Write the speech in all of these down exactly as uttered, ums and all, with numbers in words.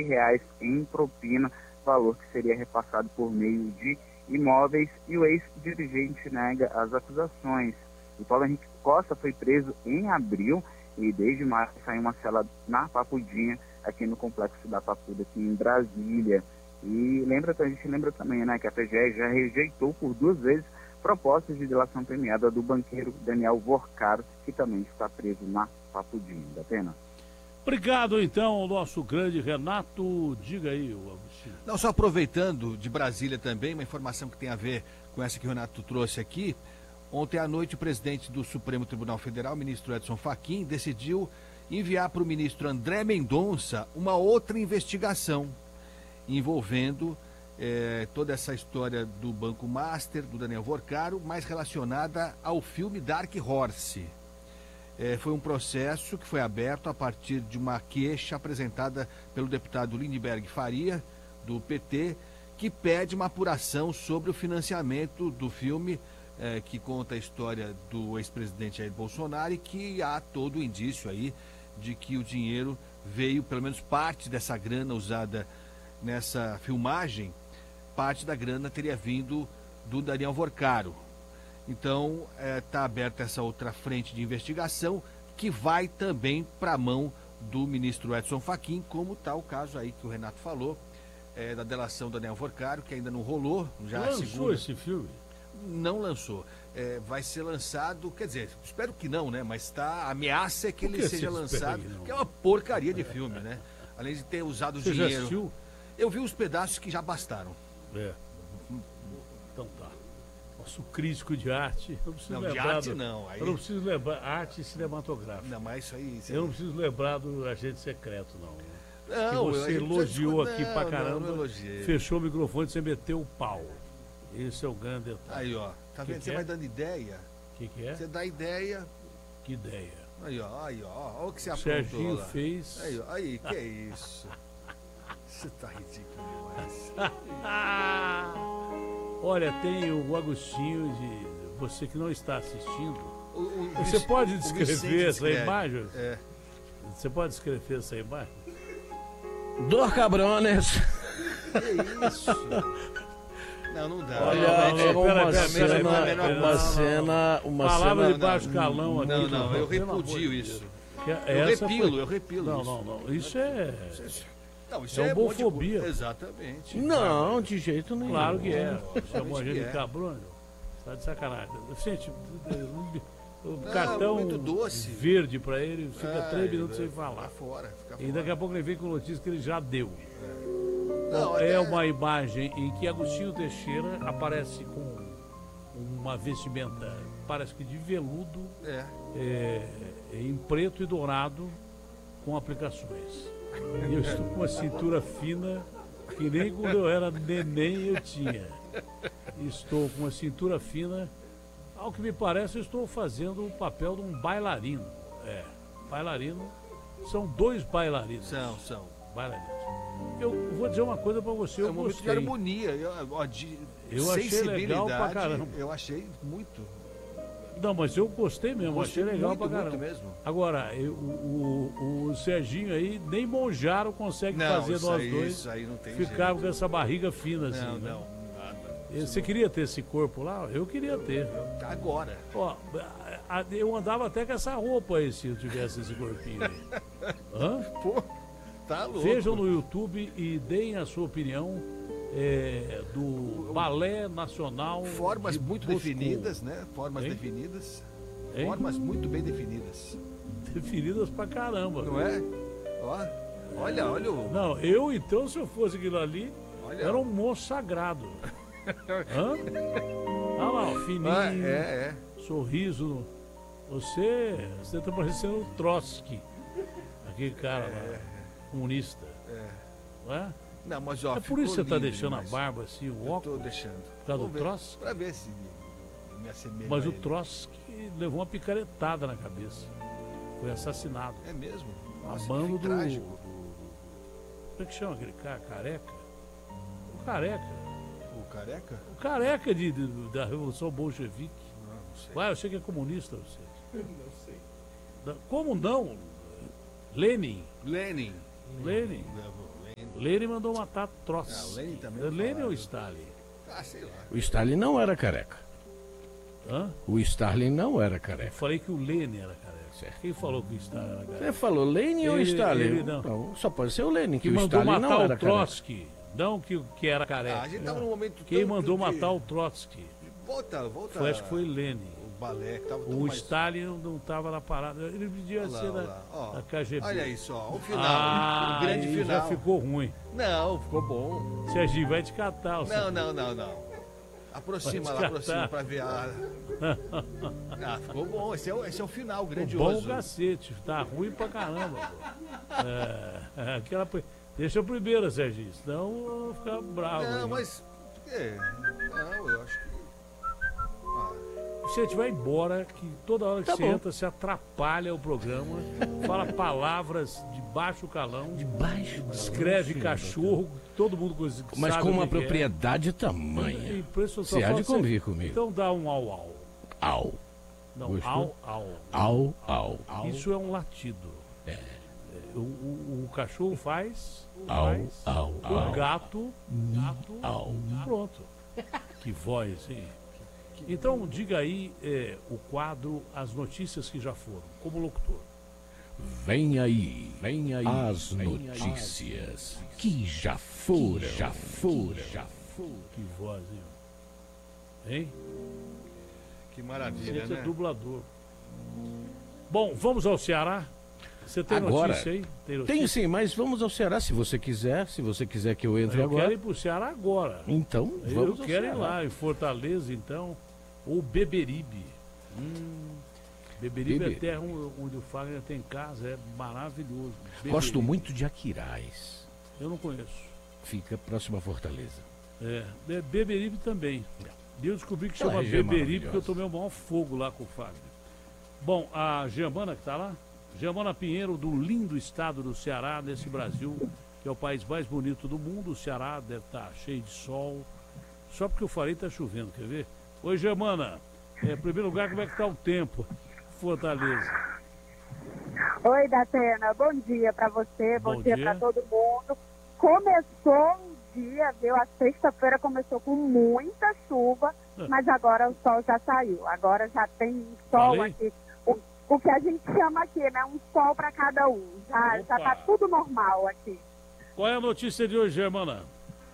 reais em propina, valor que seria repassado por meio de imóveis, e o ex-dirigente nega as acusações. O Paulo Henrique Costa foi preso em abril e desde março saiu uma cela na Papudinha, aqui no Complexo da Papuda, aqui em Brasília. E lembra, a gente lembra também, né, que a P G E já rejeitou por duas vezes propostas de delação premiada do banqueiro Daniel Vorcaro, que também está preso na Papudinha. Da pena. Obrigado, então, nosso grande Renato. Diga aí, o Agostinho. Não, só aproveitando de Brasília também, uma informação que tem a ver com essa que o Renato trouxe aqui. Ontem à noite, o presidente do Supremo Tribunal Federal, o ministro Edson Fachin, decidiu enviar para o ministro André Mendonça uma outra investigação envolvendo eh, toda essa história do Banco Master, do Daniel Vorcaro, mais relacionada ao filme Dark Horse. Eh, foi um processo que foi aberto a partir de uma queixa apresentada pelo deputado Lindbergh Faria, do P T, que pede uma apuração sobre o financiamento do filme, eh, que conta a história do ex-presidente Jair Bolsonaro, e que há todo o indício aí de que o dinheiro veio, pelo menos parte dessa grana usada nessa filmagem, parte da grana teria vindo do Daniel Vorcaro. Então, está é, aberta essa outra frente de investigação, que vai também para a mão do ministro Edson Fachin, como está o caso aí que o Renato falou, é, da delação do Daniel Vorcaro, que ainda não rolou. Já lançou segunda... esse filme? Não lançou. É, vai ser lançado, quer dizer, espero que não, né? Mas tá, a ameaça é que ele seja lançado, que é uma porcaria de filme, né? Além de ter usado o Você dinheiro. Já assistiu? Eu vi os pedaços que já bastaram. É. Então tá. Nosso crítico de arte. Eu preciso não, lembrar de arte do... não. Aí... Eu não preciso lembrar. Arte cinematográfica. Não, mas isso aí. Isso aí... Eu não preciso lembrar do Agente Secreto, não. Não, que você elogiou aqui não, pra caramba. Não, não fechou o microfone e você meteu o pau. Esse é o grande detalhe. Aí, ó. Tá que vendo? Que você é? vai dando ideia. O que, que é? Você dá ideia. Que ideia? Aí, ó. Aí, ó. Olha o que você o aprontou Serginho lá. fez. Aí, ó. Aí, que é isso? Você tá ridículo demais. Olha, tem o Agostinho, de você que não está assistindo. O, o, você o, pode descrever essa descreve. imagem? É. Você pode descrever essa imagem? Dos cabrones. Que isso? Não, não dá. Olha, não, não, é uma pera, pera, cena, pera, pera, pera, uma não, cena, uma Palavra cena... de baixo calão aqui. Não, não, eu pelo amor repudio de isso. Deus. Que Eu essa repilo, foi... eu repilo não, isso. Não, não, não. Isso é... Não, isso é é homofobia. De... Exatamente. Não, de jeito nenhum. Claro que é. Chamou a gente é. de cabrão. Tá de sacanagem. Gente, o não, cartão muito doce. verde pra ele fica é, três minutos é, sem falar. Fora, fica e fora. daqui a pouco ele vem com notícia que ele já deu. É, não, é até... uma imagem em que Agostinho Teixeira aparece com uma vestimenta, parece que de veludo, é. É, em preto e dourado, com aplicações. E eu estou com uma cintura fina, que nem quando eu era neném eu tinha. Estou com uma cintura fina. Ao que me parece, eu estou fazendo o papel de um bailarino. É, bailarino. São dois bailarinos. São, são. Bailarinos. Eu vou dizer uma coisa pra você, eu é um momento gostei. de harmonia, eu, ó, de eu achei legal pra caramba. Eu achei muito. Não, mas eu gostei mesmo, gostei achei legal muito, pra caramba. Muito mesmo. Agora, eu, o, o, o Serginho aí, nem Monjaro consegue não, fazer isso nós aí, dois isso aí não tem ficar jeito. com essa barriga fina assim. Não, né? não, nada. Você queria ter esse corpo lá? Eu queria ter. Agora. Ó, eu andava até com essa roupa aí se eu tivesse esse corpinho aí. Hã? Pô, tá louco. Vejam no YouTube e deem a sua opinião é, do Balé Nacional. Formas de muito Moscou. definidas, né? Formas hein? definidas. Hein? Formas muito bem definidas. Definidas pra caramba. Não é? Ó, olha, olha o... Não, eu então, se eu fosse aquilo ali, olha. era um monstro sagrado. Hã? Olha lá, ó, fininho, ah, é, é. sorriso. Você, você tá parecendo o Trotsky, aquele cara é, lá, comunista. É. Não é? Não, mas ó, É por isso que você tá lindo deixando demais. a barba assim, o Eu óculos? tô deixando. Por causa Vamos do ver, Trotsky? Pra ver se me assemelha. Mas a o ele. Trotsky levou uma picaretada na cabeça. Foi assassinado. É mesmo? A Nossa, mano que do... trágico. Como é que chama aquele cara? Careca? O Careca. O careca? O Careca de, de- da Revolução Bolchevique. Não, não sei. Vai, eu sei que é comunista, você. Não sei. Da- Como não? Lenin. Lenin. Lenin. Lenin. Lênin mandou matar Trotsky. Ah, Lênin também Lênin falaram. ou Stalin? Ah, sei lá. O Stalin não era careca. Hã? O Stalin não era Eu careca. falei que o Lenin era careca. Quem falou que o Stalin era Você careca? falou Lenin ou Ele- Stalin? ele não. Só pode ser o Lenin, que, Que o mandou Stalin matar não o era careca. Trotsky. Não que, que era Ah, careca. a gente tava num momento Quem tão- mandou de- matar o Trotsky? Volta, volta. Foi, acho que foi Lenin. O balé que tava tão O mais- Stalin não estava na parada. Ele podia Olha lá, ser olha da, lá, ó. da K G B. Olha isso, ó. O final. Ah, o grande aí final. já ficou ruim. Não, ficou bom. Serginho, vai te catar. o Não, não, não, não. Aproxima Vai lá, descartar. aproxima pra ver a. Ah, ficou bom. Esse é o, esse é o final, Bom grandioso. cacete, tá ruim pra caramba. Pô. É, é aquela... pri- Deixa a primeira, Serginho, senão eu vou ficar bravo. Não, aí. mas. É, não, eu acho que. Ah, Você vai embora, que toda hora que Tá você bom. entra, você atrapalha o programa, fala palavras de baixo calão, De baixo. escreve cachorro, todo mundo coisa- Mas sabe com o uma que que é. propriedade tamanha. Impressionante. Só Você há falta de convir comigo. Então dá um au au. Au. Não, Gostou? au au. Au, au, au. Isso é um latido. É, O, o- o cachorro faz, Au, faz. au, O au. gato, gato, Au. pronto. Que voz, hein? Então, diga aí é, o quadro, as notícias que já foram, como locutor. Vem aí, vem aí as notícias que já foram, já foram, já foram. Que voz, hein? Hein? que maravilha, Você é né? dublador. Bom, vamos ao Ceará? Você tem Agora, notícia aí? Tem notícia? Tenho sim, mas vamos ao Ceará se você quiser, se você quiser que eu entre Eu agora. quero ir pro Ceará agora. Então, Eu vamos ao quero ir Ceará. lá, em Fortaleza, então. Ou Beberibe. Hum, Beberibe Bebe- é terra onde o Fagner tem casa, é maravilhoso. Gosto Beberibe. muito de Aquiraz. Eu não conheço. Fica próximo à Fortaleza. É, Be- Beberibe também. E eu descobri que Aquela chama região Beberibe porque eu maravilhosa. tomei um maior fogo lá com o Fagner. Bom, a Giamana que tá lá, Giamana Pinheiro, do lindo estado do Ceará, nesse Brasil, que é o país mais bonito do mundo. O Ceará deve estar cheio de sol. Só porque eu falei tá chovendo, quer ver? Oi, Giamana. É, em primeiro lugar, como é que tá o tempo? Fortaleza. Oi, Datena. Bom dia para você, bom, Bom dia, dia. para todo mundo. Começou o dia, viu? A sexta-feira começou com muita chuva, Ah. mas agora o sol já saiu. Agora já tem sol Falei? aqui. O, o que a gente chama aqui, né? Um sol para cada um. Já, já Opa. tá tudo normal aqui. Qual é a notícia de hoje, Giamana?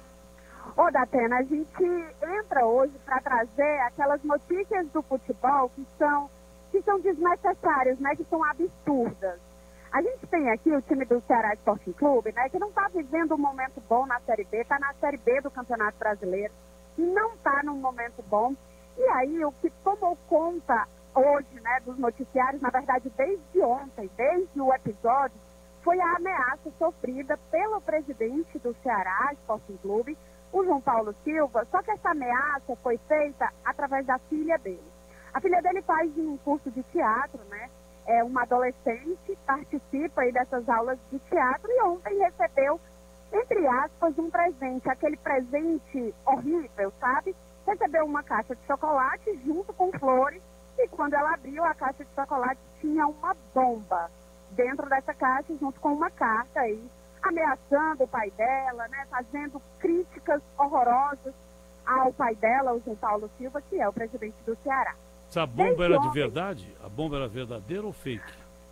Ô, Datena, a gente entra hoje para trazer aquelas notícias do futebol que são, que são desnecessárias, né? Que são absurdas. A gente tem aqui o time do Ceará Sporting Clube, né? Que não está vivendo um momento bom na Série B, está na Série B do Campeonato Brasileiro, e não está num momento bom. E aí, o que tomou conta hoje, né, dos noticiários, na verdade, desde ontem, desde o episódio, foi a ameaça sofrida pelo presidente do Ceará Sporting Clube, o João Paulo Silva, só que essa ameaça foi feita através da filha dele. A filha dele faz um curso de teatro, né? É uma adolescente, participa aí dessas aulas de teatro e ontem recebeu, entre aspas, um presente, aquele presente horrível, sabe? Recebeu uma caixa de chocolate junto com flores e quando ela abriu a caixa de chocolate tinha uma bomba dentro dessa caixa junto com uma carta aí, ameaçando o pai dela, né? Fazendo críticas horrorosas ao pai dela, o João Paulo Silva, que é o presidente do Ceará. Essa bomba Desde era de ontem. verdade? A bomba era verdadeira ou fake?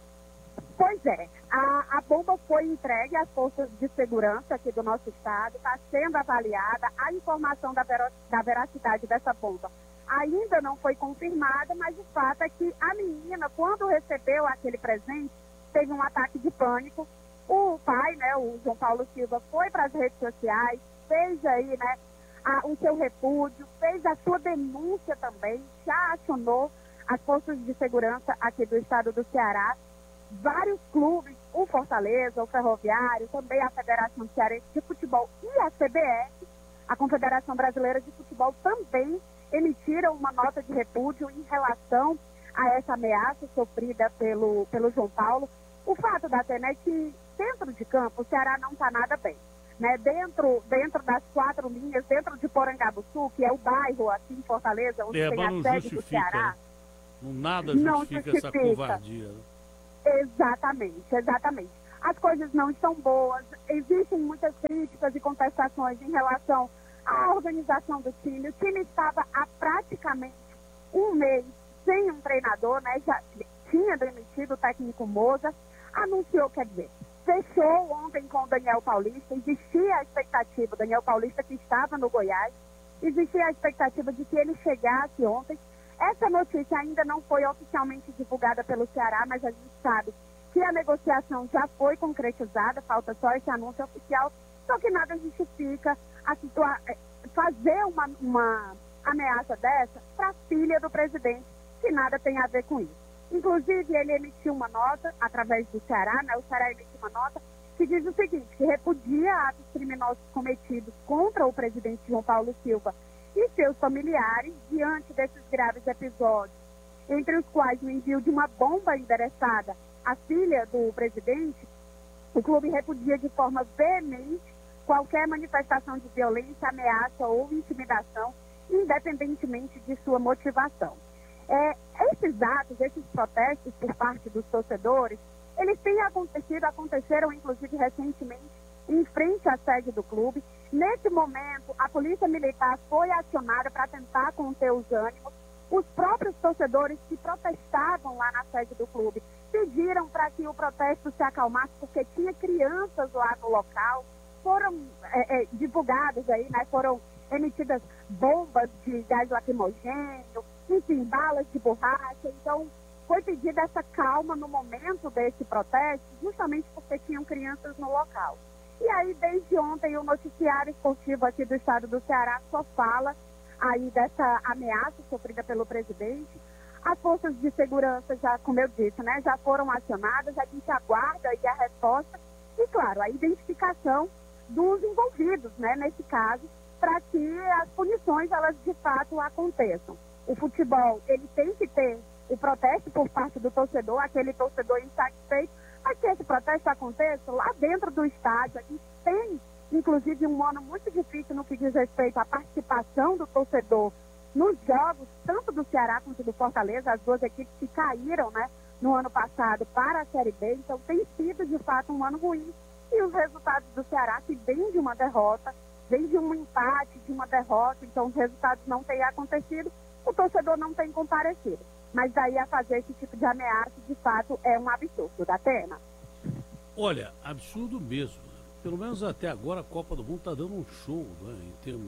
Pois é, a, a bomba foi entregue às forças de segurança aqui do nosso estado, está sendo avaliada, a informação da, vero, da veracidade dessa bomba ainda não foi confirmada, mas o fato é que a menina, quando recebeu aquele presente, teve um ataque de pânico. O pai, né, o João Paulo Silva, foi para as redes sociais, fez aí, né, a, o seu repúdio, fez a sua denúncia também, já acionou as forças de segurança aqui do estado do Ceará. Vários clubes, o Fortaleza, o Ferroviário, também a Federação Cearense de Futebol e a C B F, a Confederação Brasileira de Futebol, também emitiram uma nota de repúdio em relação a essa ameaça sofrida pelo, pelo João Paulo. O fato da Atena é que dentro de campo o Ceará não está nada bem. Né? Dentro, dentro das quatro linhas, dentro de Porangabuçu, que é o bairro aqui em Fortaleza, onde É, tem mas a não sede do justifica, Ceará. né? Não, nada Não justifica, essa justifica. covardia. né? Exatamente, exatamente. as coisas não estão boas, existem muitas críticas e contestações em relação à organização do time. O time estava há praticamente um mês sem um treinador, né? Já tinha demitido o técnico Moza, anunciou, quer dizer, fechou ontem com o Daniel Paulista, existia a expectativa, o Daniel Paulista que estava no Goiás, existia a expectativa de que ele chegasse ontem. Essa notícia ainda não foi oficialmente divulgada pelo Ceará, mas a gente sabe que a negociação já foi concretizada, falta só esse anúncio oficial, só que nada justifica a situa- fazer uma, uma ameaça dessa para a filha do presidente, que nada tem a ver com isso. Inclusive, ele emitiu uma nota, através do Ceará, né? O Ceará emitiu uma nota que diz o seguinte, que repudia atos criminosos cometidos contra o presidente João Paulo Silva e seus familiares diante desses graves episódios, entre os quais o envio de uma bomba endereçada à filha do presidente. O clube repudia de forma veemente qualquer manifestação de violência, ameaça ou intimidação, independentemente de sua motivação. É, esses atos, esses protestos por parte dos torcedores, eles têm acontecido, aconteceram inclusive recentemente em frente à sede do clube. Nesse momento, a Polícia Militar foi acionada para tentar conter os ânimos. Os próprios torcedores que protestavam lá na sede do clube pediram para que o protesto se acalmasse, porque tinha crianças lá no local. Foram é, é, divulgados aí, né? Foram emitidas bombas de gás lacrimogêneo, enfim, balas de borracha. Então, foi pedida essa calma no momento desse protesto, justamente porque tinham crianças no local. E aí, desde ontem, o noticiário esportivo aqui do estado do Ceará só fala aí dessa ameaça sofrida pelo presidente. As forças de segurança, já, como eu disse, né, já foram acionadas, a gente aguarda aí a resposta e, claro, a identificação dos envolvidos, né, nesse caso, para que as punições, elas de fato aconteçam. O futebol, ele tem que ter o protesto por parte do torcedor, aquele torcedor insatisfeito, mas que esse protesto aconteça lá dentro do estádio. A gente tem, inclusive, um ano muito difícil no que diz respeito à participação do torcedor nos jogos, tanto do Ceará quanto do Fortaleza, as duas equipes que caíram, né, no ano passado para a Série B. Então, tem sido, de fato, um ano ruim. E os resultados do Ceará, que vem de uma derrota, vem de um empate, de uma derrota, então os resultados não têm acontecido, o torcedor não tem comparecido. Mas daí a fazer esse tipo de ameaça, de fato, é um absurdo, da pena. Olha, absurdo mesmo. Pelo menos até agora a Copa do Mundo está dando um show, né, em termos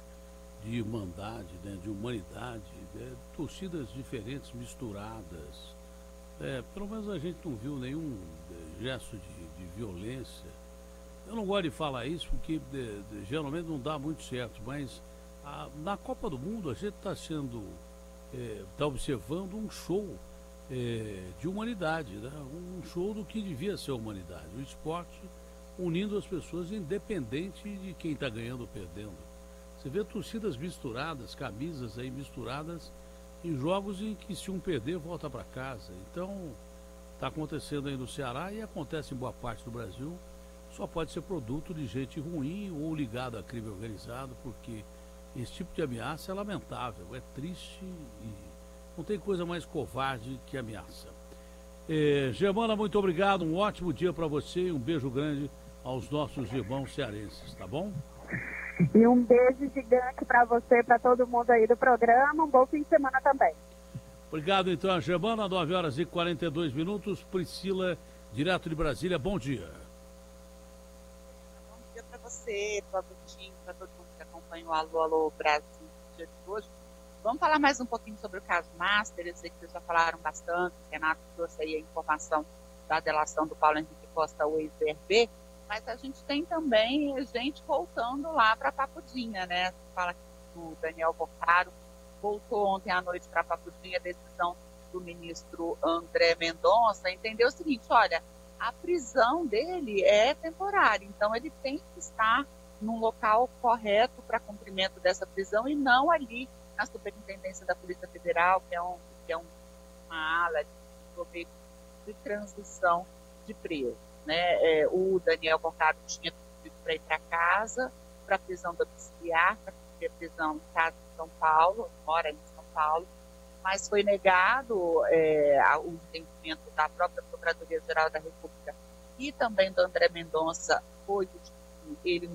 de, de irmandade, né, de humanidade, né, torcidas diferentes misturadas. É, pelo menos a gente não viu nenhum é, gesto de, de violência. Eu não gosto de falar isso porque de, de, geralmente não dá muito certo, mas a, na Copa do Mundo a gente está sendo, está é, observando um show é, de humanidade, né? Um show do que devia ser a humanidade, o esporte unindo as pessoas independente de quem está ganhando ou perdendo. Você vê torcidas misturadas, camisas aí misturadas em jogos em que se um perder volta para casa. Então está acontecendo aí no Ceará e acontece em boa parte do Brasil. Só pode ser produto de gente ruim ou ligado a crime organizado, porque esse tipo de ameaça é lamentável, é triste e não tem coisa mais covarde que ameaça. É, Germana, muito obrigado, um ótimo dia para você e um beijo grande aos nossos irmãos cearenses, tá bom? E um beijo gigante para você, para todo mundo aí do programa, um bom fim de semana também. Obrigado então, Germana, nove horas e quarenta e dois minutos, Priscila, direto de Brasília, bom dia. Bom dia para você, para o Agostinho, para todo mundo que acompanha o Alô, Alô Brasil no dia de hoje. Vamos falar mais um pouquinho sobre o caso Master. Eu sei que vocês já falaram bastante, o Renato trouxe aí a informação da delação do Paulo Henrique Costa, o ex-B R B, mas a gente tem também gente voltando lá para Papudinha, né? Fala que o Daniel Boccaro voltou ontem à noite para Papudinha, a decisão do ministro André Mendonça entendeu o seguinte, olha, a prisão dele é temporária, então ele tem que estar num local correto para cumprimento dessa prisão e não ali na Superintendência da Polícia Federal, que é, um, que é um, uma ala de, de transição de preso. Né? É, o Daniel Boccaro tinha pedido para ir para casa, para a prisão domiciliar, para fazer a prisão em casa de São Paulo, mora em São Paulo, mas foi negado é, o entendimento da própria Procuradoria-Geral da República e também do André Mendonça foi ele